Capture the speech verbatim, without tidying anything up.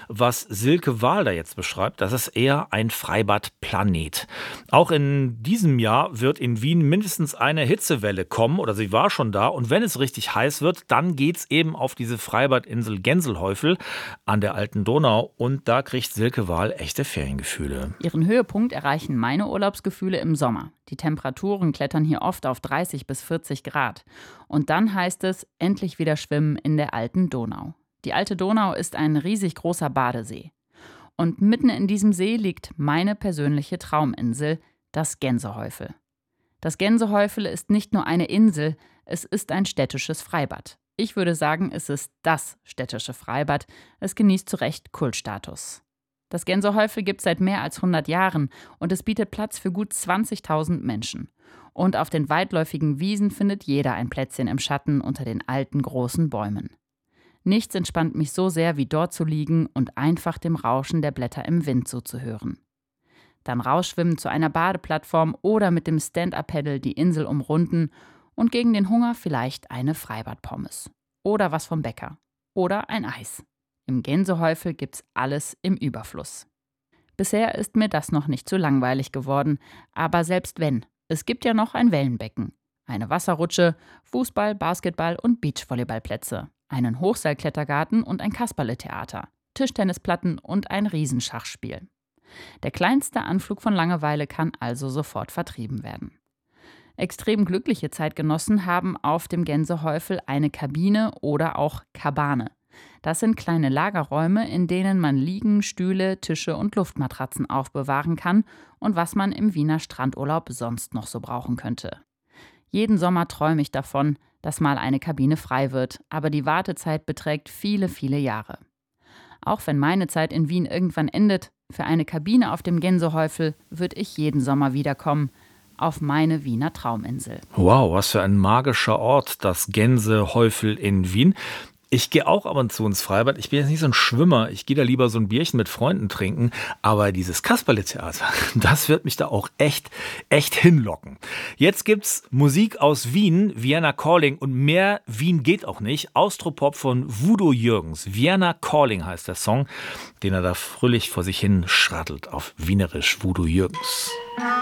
Was Silke Wahl da jetzt beschreibt, das ist eher ein Freibadplanet. Auch in diesem Jahr wird in Wien mindestens eine Hitzewelle kommen, oder sie war schon da. Und wenn es richtig heiß wird, dann geht's eben auf diese Freibadinsel Gänsehäufel an der Alten Donau. Und da kriegt Silke Wahl echte Feriengefühle. Ihren Höhepunkt erreichen meine Urlaubsgefühle im Sommer. Die Temperaturen klettern hier oft auf dreißig bis vierzig Grad. Und dann heißt es, endlich wieder schwimmen in der Alten Donau. Die Alte Donau ist ein riesig großer Badesee. Und mitten in diesem See liegt meine persönliche Trauminsel, das Gänsehäufel. Das Gänsehäufel ist nicht nur eine Insel, es ist ein städtisches Freibad. Ich würde sagen, es ist das städtische Freibad. Es genießt zu Recht Kultstatus. Das Gänsehäufel gibt es seit mehr als hundert Jahren und es bietet Platz für gut zwanzigtausend Menschen. Und auf den weitläufigen Wiesen findet jeder ein Plätzchen im Schatten unter den alten großen Bäumen. Nichts entspannt mich so sehr, wie dort zu liegen und einfach dem Rauschen der Blätter im Wind zuzuhören. Dann rausschwimmen zu einer Badeplattform oder mit dem Stand-Up-Paddle die Insel umrunden und gegen den Hunger vielleicht eine Freibadpommes. Oder was vom Bäcker. Oder ein Eis. Im Gänsehäufel gibt's alles im Überfluss. Bisher ist mir das noch nicht zu langweilig geworden, aber selbst wenn, es gibt ja noch ein Wellenbecken, eine Wasserrutsche, Fußball, Basketball und Beachvolleyballplätze, einen Hochseilklettergarten und ein Kasperletheater, Tischtennisplatten und ein Riesenschachspiel. Der kleinste Anflug von Langeweile kann also sofort vertrieben werden. Extrem glückliche Zeitgenossen haben auf dem Gänsehäufel eine Kabine oder auch Kabane. Das sind kleine Lagerräume, in denen man Liegen, Stühle, Tische und Luftmatratzen aufbewahren kann und was man im Wiener Strandurlaub sonst noch so brauchen könnte. Jeden Sommer träume ich davon, dass mal eine Kabine frei wird, aber die Wartezeit beträgt viele, viele Jahre. Auch wenn meine Zeit in Wien irgendwann endet, für eine Kabine auf dem Gänsehäufel würde ich jeden Sommer wiederkommen, auf meine Wiener Trauminsel. Wow, was für ein magischer Ort, das Gänsehäufel in Wien. Ich gehe auch ab und zu ins Freibad. Ich bin jetzt nicht so ein Schwimmer. Ich gehe da lieber so ein Bierchen mit Freunden trinken. Aber dieses Kasperletheater, das wird mich da auch echt, echt hinlocken. Jetzt gibt's Musik aus Wien, Vienna Calling. Und mehr Wien geht auch nicht. Austropop von Voodoo Jürgens. Vienna Calling heißt der Song, den er da fröhlich vor sich hin schrattelt auf Wienerisch. Voodoo Jürgens.